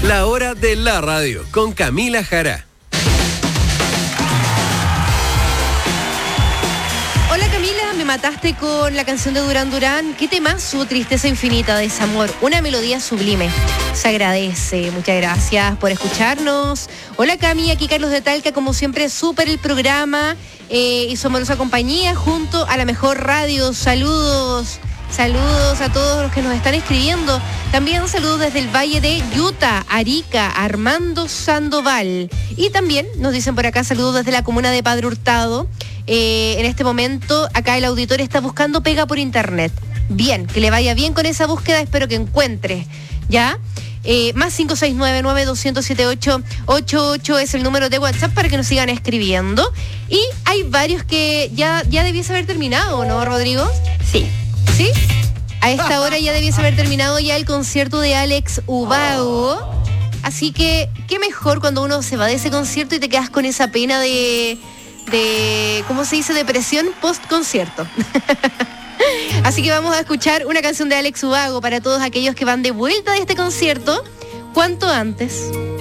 La hora de la radio con Camila Jara. Hola Camila, me mataste con la canción de Durán Durán. ¿Qué temazo? Tristeza infinita, desamor. Una melodía sublime. Se agradece. Muchas gracias por escucharnos. Hola Cami, aquí Carlos de Talca, como siempre, súper el programa y su amorosa compañía junto a la mejor radio. Saludos. Saludos a todos los que nos están escribiendo. También saludos desde el Valle de Utah, Arica, Armando Sandoval. Y también nos dicen por acá saludos desde la comuna de Padre Hurtado. En este momento acá el auditor está buscando pega por internet. Bien, que le vaya bien con esa búsqueda, espero que encuentre. ¿Ya? Más 569-900-7888 es el número de WhatsApp para que nos sigan escribiendo. Y hay varios que ya debiese haber terminado, ¿no, Rodrigo? Sí. ¿Sí? A esta hora ya debiese haber terminado ya el concierto de Alex Ubago. Así que, qué mejor cuando uno se va de ese concierto y te quedas con esa pena de ¿cómo se dice? Depresión post-concierto. Así que vamos a escuchar una canción de Alex Ubago para todos aquellos que van de vuelta de este concierto cuanto antes.